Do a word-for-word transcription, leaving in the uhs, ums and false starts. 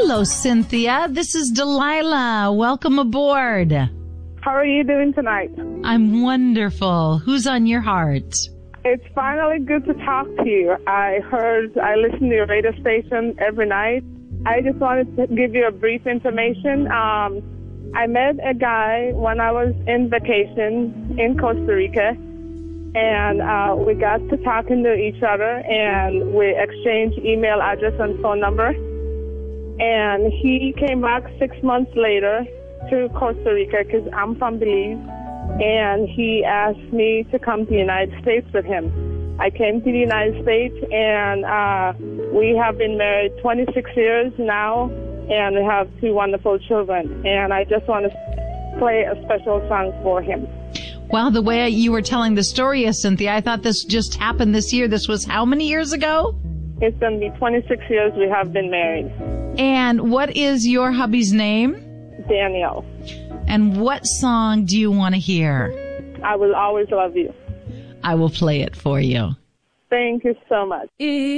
Hello, Cynthia. This is Delilah. Welcome aboard. How are you doing tonight? I'm wonderful. Who's on your heart? It's finally good to talk to you. I heard, I listen to your radio station every night. I just wanted to give you a brief information. Um, I met a guy when I was in vacation in Costa Rica, and uh, we got to talking to each other, and we exchanged email address and phone number. And he came back six months later to Costa Rica because I'm from Belize, and he asked me to come to the United States with him. I came to the United States, and uh, we have been married twenty-six years now, and we have two wonderful children. And I just want to play a special song for him. Wow, the way you were telling the story, Cynthia, I thought this just happened this year. This was how many years ago? It's going to be twenty-six years we have been married. And what is your hubby's name? Daniel. And what song do you want to hear? I Will Always Love You. I will play it for you. Thank you so much.